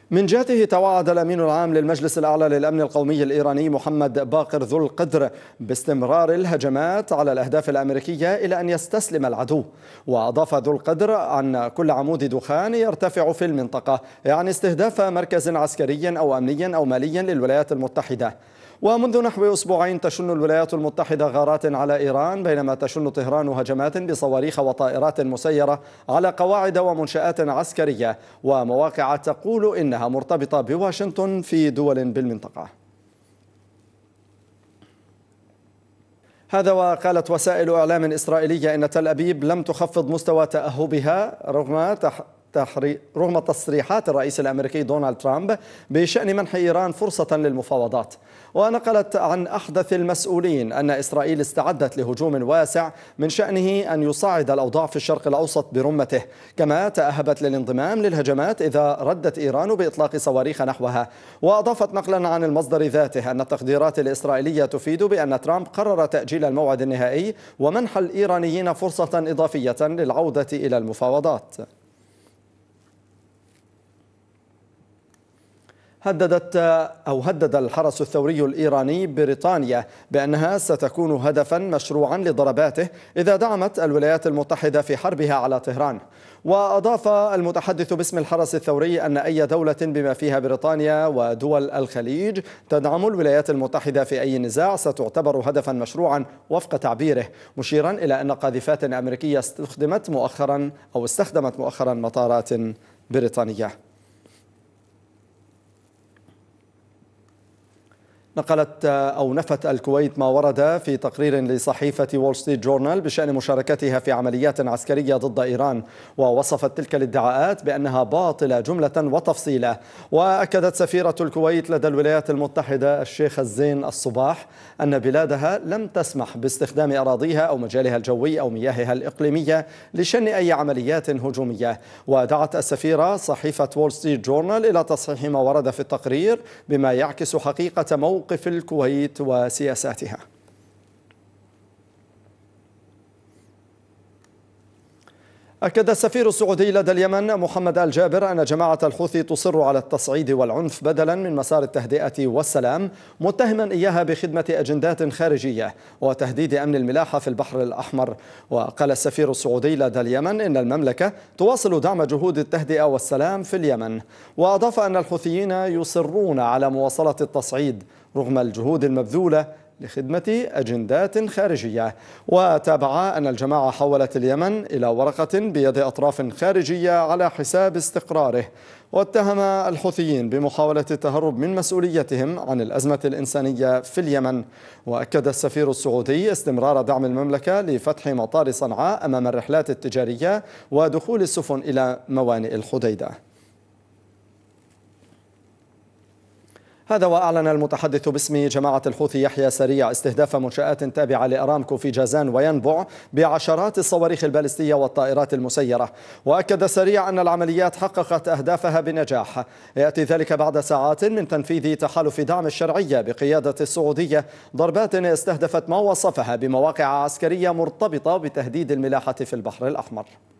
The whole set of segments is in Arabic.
من جهته توعد الأمين العام للمجلس الأعلى للأمن القومي الإيراني محمد باقر ذو القدر باستمرار الهجمات على الأهداف الأمريكية إلى أن يستسلم العدو. وأضاف ذو القدر أن كل عمود دخان يرتفع في المنطقة يعني استهداف مركز عسكري أو أمني أو مالي للولايات المتحدة. ومنذ نحو أسبوعين تشن الولايات المتحدة غارات على إيران، بينما تشن طهران هجمات بصواريخ وطائرات مسيرة على قواعد ومنشآت عسكرية ومواقع تقول إنها مرتبطة بواشنطن في دول بالمنطقة. هذا وقالت وسائل إعلام إسرائيلية إن تل أبيب لم تخفض مستوى تأهبها رغم تصريحات الرئيس الأمريكي دونالد ترامب بشأن منح إيران فرصة للمفاوضات. ونقلت عن أحدث المسؤولين أن إسرائيل استعدت لهجوم واسع من شأنه أن يصعد الأوضاع في الشرق الأوسط برمته، كما تأهبت للانضمام للهجمات إذا ردت إيران بإطلاق صواريخ نحوها. وأضافت نقلا عن المصدر ذاته أن التقديرات الإسرائيلية تفيد بأن ترامب قرر تأجيل الموعد النهائي ومنح الإيرانيين فرصة إضافية للعودة إلى المفاوضات. هدد الحرس الثوري الإيراني بريطانيا بأنها ستكون هدفا مشروعا لضرباته إذا دعمت الولايات المتحدة في حربها على طهران. وأضاف المتحدث باسم الحرس الثوري أن أي دولة بما فيها بريطانيا ودول الخليج تدعم الولايات المتحدة في أي نزاع ستعتبر هدفا مشروعا وفق تعبيره، مشيرا إلى أن قاذفات أمريكية استخدمت مؤخرا مطارات بريطانية. نفت الكويت ما ورد في تقرير لصحيفة وول ستريت جورنال بشأن مشاركتها في عمليات عسكرية ضد إيران، ووصفت تلك الادعاءات بأنها باطلة جملة وتفصيلا. وأكدت سفيرة الكويت لدى الولايات المتحدة الشيخ الزين الصباح أن بلادها لم تسمح باستخدام أراضيها أو مجالها الجوي أو مياهها الإقليمية لشن أي عمليات هجومية. ودعت السفيرة صحيفة وول ستريت جورنال إلى تصحيح ما ورد في التقرير بما يعكس حقيقة موقف الكويت وسياساتها. أكد السفير السعودي لدى اليمن محمد الجابر أن جماعة الحوثي تصر على التصعيد والعنف بدلا من مسار التهدئة والسلام، متهما إياها بخدمة أجندات خارجية وتهديد أمن الملاحة في البحر الأحمر. وقال السفير السعودي لدى اليمن إن المملكة تواصل دعم جهود التهدئة والسلام في اليمن. وأضاف أن الحوثيين يصرون على مواصلة التصعيد رغم الجهود المبذولة لخدمة أجندات خارجية. وتابع أن الجماعة حولت اليمن إلى ورقة بيد أطراف خارجية على حساب استقراره، واتهم الحوثيين بمحاولة التهرب من مسؤوليتهم عن الأزمة الإنسانية في اليمن. وأكد السفير السعودي استمرار دعم المملكة لفتح مطار صنعاء أمام الرحلات التجارية ودخول السفن إلى موانئ الحديدة. هذا وأعلن المتحدث باسم جماعة الحوثي يحيى سريع استهداف منشآت تابعة لأرامكو في جازان وينبع بعشرات الصواريخ البالستية والطائرات المسيرة. وأكد سريع أن العمليات حققت أهدافها بنجاح. يأتي ذلك بعد ساعات من تنفيذ تحالف دعم الشرعية بقيادة السعودية ضربات استهدفت ما وصفها بمواقع عسكرية مرتبطة بتهديد الملاحة في البحر الأحمر.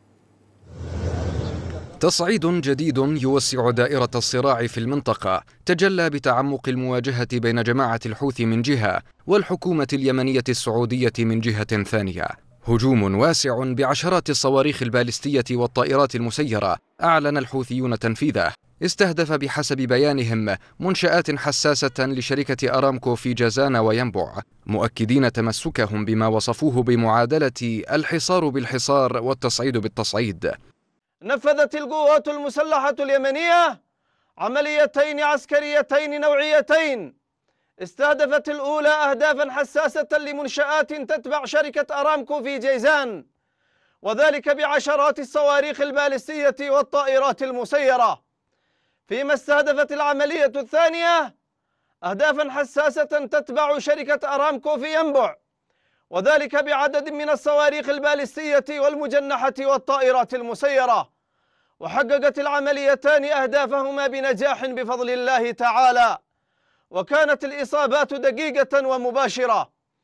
تصعيد جديد يوسع دائرة الصراع في المنطقة تجلى بتعمق المواجهة بين جماعة الحوثي من جهة والحكومة اليمنية السعودية من جهة ثانية. هجوم واسع بعشرات الصواريخ البالستية والطائرات المسيرة أعلن الحوثيون تنفيذه، استهدف بحسب بيانهم منشآت حساسة لشركة أرامكو في جازان وينبع، مؤكدين تمسكهم بما وصفوه بمعادلة الحصار بالحصار والتصعيد بالتصعيد. نفذت القوات المسلحة اليمنية عمليتين عسكريتين نوعيتين، استهدفت الأولى أهدافا حساسة لمنشآت تتبع شركة أرامكو في جيزان، وذلك بعشرات الصواريخ البالستية والطائرات المسيرة. فيما استهدفت العملية الثانية أهدافا حساسة تتبع شركة أرامكو في ينبع، وذلك بعدد من الصواريخ البالستية والمجنحة والطائرات المسيرة. وحققت العمليتان أهدافهما بنجاح بفضل الله تعالى، وكانت الإصابات دقيقة ومباشرة.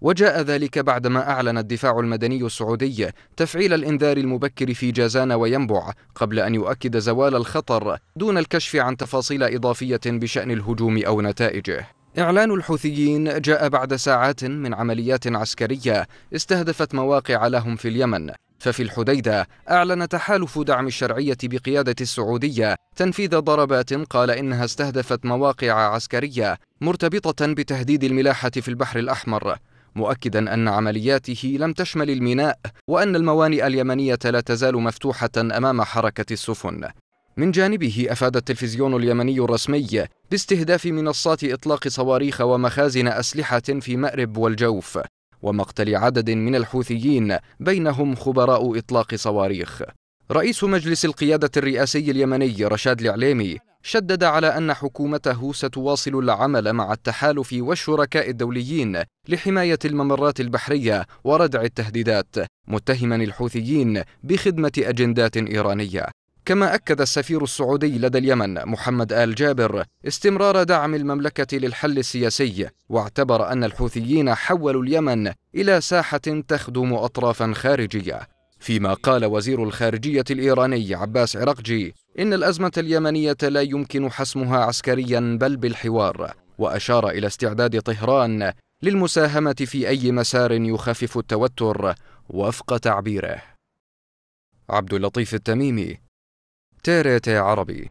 وجاء ذلك بعدما أعلن الدفاع المدني السعودي تفعيل الإنذار المبكر في جازان وينبع قبل أن يؤكد زوال الخطر دون الكشف عن تفاصيل إضافية بشأن الهجوم أو نتائجه. إعلان الحوثيين جاء بعد ساعات من عمليات عسكرية استهدفت مواقع لهم في اليمن. ففي الحديدة أعلن تحالف دعم الشرعية بقيادة السعودية تنفيذ ضربات قال إنها استهدفت مواقع عسكرية مرتبطة بتهديد الملاحة في البحر الأحمر، مؤكدا أن عملياته لم تشمل الميناء وأن الموانئ اليمنية لا تزال مفتوحة أمام حركة السفن. من جانبه أفاد التلفزيون اليمني الرسمي باستهداف منصات إطلاق صواريخ ومخازن أسلحة في مأرب والجوف ومقتل عدد من الحوثيين بينهم خبراء إطلاق صواريخ. رئيس مجلس القيادة الرئاسي اليمني رشاد العليمي شدد على أن حكومته ستواصل العمل مع التحالف والشركاء الدوليين لحماية الممرات البحرية وردع التهديدات، متهما الحوثيين بخدمة أجندات إيرانية. كما أكد السفير السعودي لدى اليمن محمد آل جابر استمرار دعم المملكة للحل السياسي، واعتبر أن الحوثيين حولوا اليمن إلى ساحة تخدم أطرافا خارجية. فيما قال وزير الخارجية الإيراني عباس عراقجي إن الأزمة اليمنية لا يمكن حسمها عسكريا بل بالحوار، وأشار إلى استعداد طهران للمساهمة في أي مسار يخفف التوتر وفق تعبيره. عبد اللطيف التميمي، TRT عربي.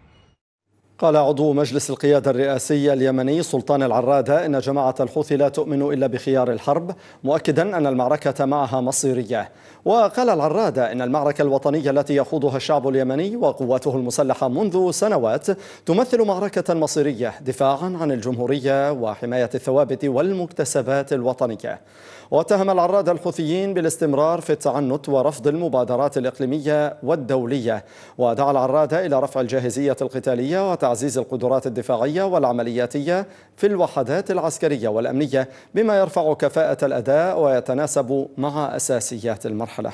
قال عضو مجلس القيادة الرئاسي اليمني سلطان العرادة إن جماعة الحوثي لا تؤمن إلا بخيار الحرب، مؤكدا أن المعركة معها مصيرية. وقال العرادة إن المعركة الوطنية التي يخوضها الشعب اليمني وقواته المسلحة منذ سنوات تمثل معركة مصيرية دفاعا عن الجمهورية وحماية الثوابت والمكتسبات الوطنية. واتهم العرادة الحوثيين بالاستمرار في التعنت ورفض المبادرات الإقليمية والدولية، ودعا العرادة إلى رفع الجاهزية القتالية وتعزيز القدرات الدفاعية والعملياتية في الوحدات العسكرية والأمنية بما يرفع كفاءة الأداء ويتناسب مع أساسيات المرحلة.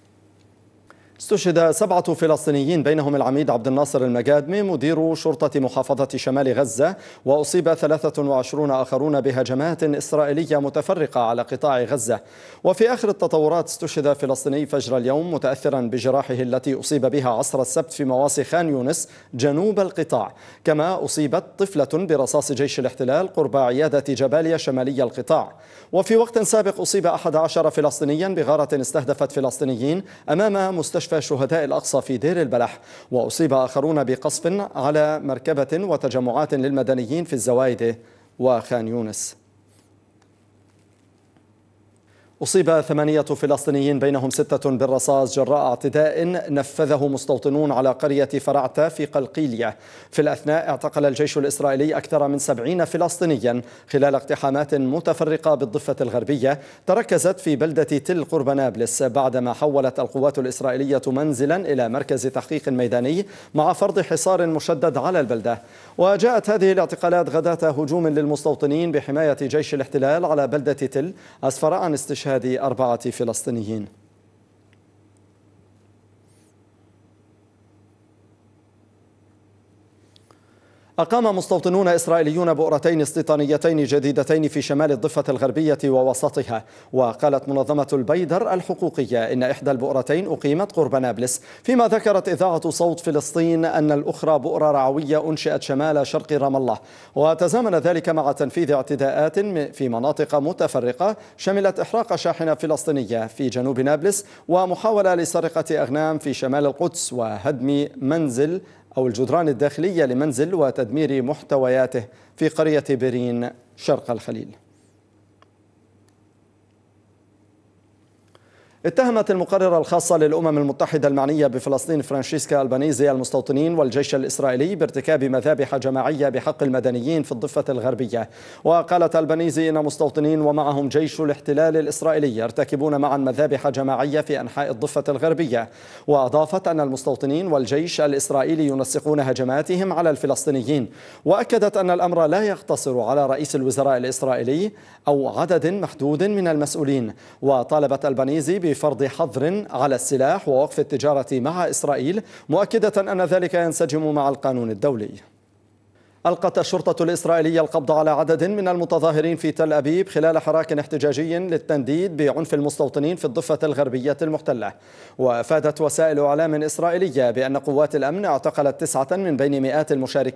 استشهد 7 فلسطينيين بينهم العميد عبد الناصر المقادمي مدير شرطة محافظة شمال غزة، وأصيب 23 آخرون بهجمات إسرائيلية متفرقة على قطاع غزة. وفي آخر التطورات استشهد فلسطيني فجر اليوم متأثرا بجراحه التي أصيب بها عصر السبت في مواصي خان يونس جنوب القطاع. كما أصيبت طفلة برصاص جيش الاحتلال قرب عيادة جباليا شمالي القطاع. وفي وقت سابق أصيب 11 فلسطينيا بغارة استهدفت فلسطينيين أمام مستشفى شهداء الأقصى في دير البلح، وأصيب آخرون بقصف على مركبة وتجمعات للمدنيين في الزوايدة وخان يونس. أصيب 8 فلسطينيين بينهم 6 بالرصاص جراء اعتداء نفذه مستوطنون على قرية فرعتة في قلقيلية. في الأثناء اعتقل الجيش الإسرائيلي أكثر من 70 فلسطينيا خلال اقتحامات متفرقة بالضفة الغربية تركزت في بلدة تل قرب نابلس، بعدما حولت القوات الإسرائيلية منزلا إلى مركز تحقيق ميداني مع فرض حصار مشدد على البلدة. وجاءت هذه الاعتقالات غداة هجوم للمستوطنين بحماية جيش الاحتلال على بلدة تل أسفر عن استشهاد 4 فلسطينيين. أقام مستوطنون إسرائيليون بؤرتين استيطانيتين جديدتين في شمال الضفة الغربية ووسطها. وقالت منظمة البيدر الحقوقية إن إحدى البؤرتين أقيمت قرب نابلس، فيما ذكرت إذاعة صوت فلسطين أن الأخرى بؤرة رعوية أنشئت شمال شرق رام الله. وتزامن ذلك مع تنفيذ اعتداءات في مناطق متفرقة شملت إحراق شاحنة فلسطينية في جنوب نابلس ومحاولة لسرقة أغنام في شمال القدس وهدم منزل أو الجدران الداخلية لمنزل وتدمير محتوياته في قرية بيرين شرق الخليل. اتهمت المقررة الخاصة للأمم المتحدة المعنية بفلسطين فرانشيسكا ألبانيزي المستوطنين والجيش الإسرائيلي بارتكاب مذابح جماعية بحق المدنيين في الضفة الغربية. وقالت ألبانيزي إن مستوطنين ومعهم جيش الاحتلال الإسرائيلي يرتكبون معا مذابح جماعية في أنحاء الضفة الغربية. وأضافت أن المستوطنين والجيش الإسرائيلي ينسقون هجماتهم على الفلسطينيين. وأكدت أن الأمر لا يقتصر على رئيس الوزراء الإسرائيلي أو عدد محدود من المسؤولين. وطالبت ألبانيزي بفرض حظر على السلاح ووقف التجارة مع إسرائيل، مؤكدة أن ذلك ينسجم مع القانون الدولي. ألقت الشرطة الإسرائيلية القبض على عدد من المتظاهرين في تل أبيب خلال حراك احتجاجي للتنديد بعنف المستوطنين في الضفة الغربية المحتلة. وأفادت وسائل إعلام إسرائيلية بأن قوات الأمن اعتقلت 9 من بين مئات المشاركين